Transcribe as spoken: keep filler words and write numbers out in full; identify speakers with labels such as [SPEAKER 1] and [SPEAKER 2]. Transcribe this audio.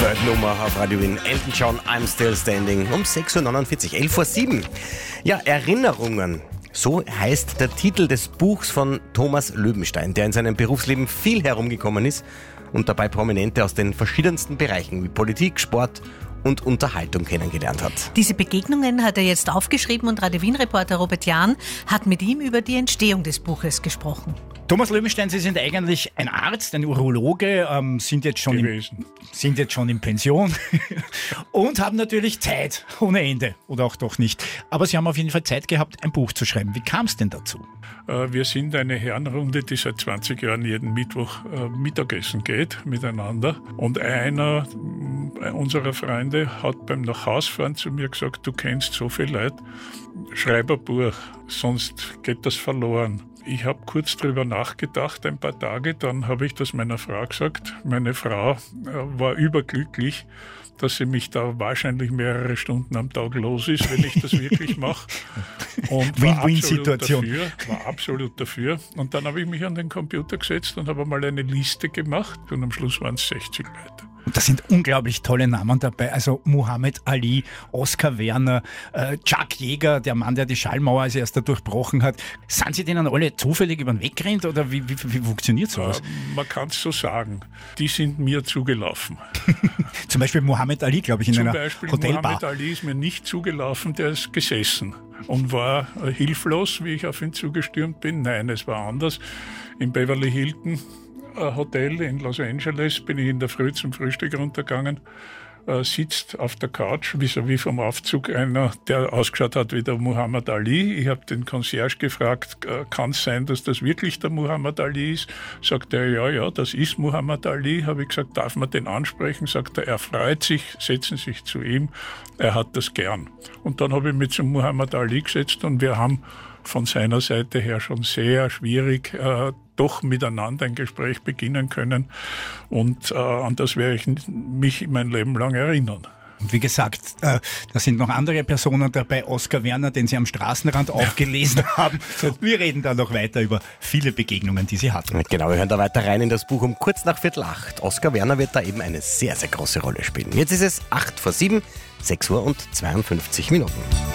[SPEAKER 1] Weltnummer auf Radio Wien. Elton John, I'm Still Standing. Um sechs Uhr neunundvierzig, elf Uhr sieben. Ja, Erinnerungen. So heißt der Titel des Buchs von Thomas Löwenstein, der in seinem Berufsleben viel herumgekommen ist und dabei Prominente aus den verschiedensten Bereichen wie Politik, Sport und Unterhaltung kennengelernt hat.
[SPEAKER 2] Diese Begegnungen hat er jetzt aufgeschrieben und Radio Wien-Reporter Robert Jahn hat mit ihm über die Entstehung des Buches gesprochen.
[SPEAKER 3] Thomas Löwenstein, Sie sind eigentlich ein Arzt, ein Urologe, ähm, sind, jetzt schon im, sind jetzt schon in Pension und haben natürlich Zeit ohne Ende oder auch doch nicht. Aber Sie haben auf jeden Fall Zeit gehabt, ein Buch zu schreiben. Wie kam es denn dazu?
[SPEAKER 4] Wir sind eine Herrenrunde, die seit zwanzig Jahren jeden Mittwoch Mittagessen geht miteinander. Und einer unserer Freunde hat beim Nachhausfahren zu mir gesagt, du kennst so viele Leute, schreib ein Buch, sonst geht das verloren. Ich habe kurz drüber nachgedacht, ein paar Tage, dann habe ich das meiner Frau gesagt. Meine Frau äh, war überglücklich, dass sie mich da wahrscheinlich mehrere Stunden am Tag los ist, wenn ich das wirklich mache. Und war absolut dafür, war absolut dafür. Und dann habe ich mich an den Computer gesetzt und habe mal eine Liste gemacht und am Schluss waren es sechzig Leute.
[SPEAKER 3] Und da sind unglaublich tolle Namen dabei, also Muhammad Ali, Oskar Werner, äh, Chuck Yeager, der Mann, der die Schallmauer als erster durchbrochen hat. Sind Sie denen alle zufällig über den Weg gerannt oder wie, wie, wie funktioniert sowas?
[SPEAKER 4] Äh, man kann es so sagen, die sind mir zugelaufen.
[SPEAKER 3] Zum Beispiel Muhammad Ali, glaube ich, in
[SPEAKER 4] Zum
[SPEAKER 3] einer
[SPEAKER 4] Beispiel
[SPEAKER 3] Hotelbar.
[SPEAKER 4] Muhammad Ali ist mir nicht zugelaufen, der ist gesessen und war äh, hilflos, wie ich auf ihn zugestürmt bin. Nein, es war anders. In Beverly Hilton Hotel in Los Angeles, bin ich in der Früh zum Frühstück runtergegangen, äh, sitzt auf der Couch vis-à-vis vom Aufzug einer, der ausgeschaut hat wie der Muhammad Ali. Ich habe den Concierge gefragt, äh, kann es sein, dass das wirklich der Muhammad Ali ist? Sagt er, ja, ja, das ist Muhammad Ali. Habe ich gesagt, darf man den ansprechen? Sagt er, er freut sich, setzen sich zu ihm, er hat das gern. Und dann habe ich mich zum Muhammad Ali gesetzt und wir haben von seiner Seite her schon sehr schwierig äh, doch miteinander ein Gespräch beginnen können. Und äh, an das werde ich mich mein Leben lang erinnern.
[SPEAKER 3] Und wie gesagt, äh, da sind noch andere Personen dabei. Oskar Werner, den Sie am Straßenrand aufgelesen haben. Wir reden da noch weiter über viele Begegnungen, die Sie hatten.
[SPEAKER 1] Genau, wir hören da weiter rein in das Buch um kurz nach Viertel acht. Oskar Werner wird da eben eine sehr, sehr große Rolle spielen. Jetzt ist es acht vor sieben, sechs Uhr und zweiundfünfzig Minuten.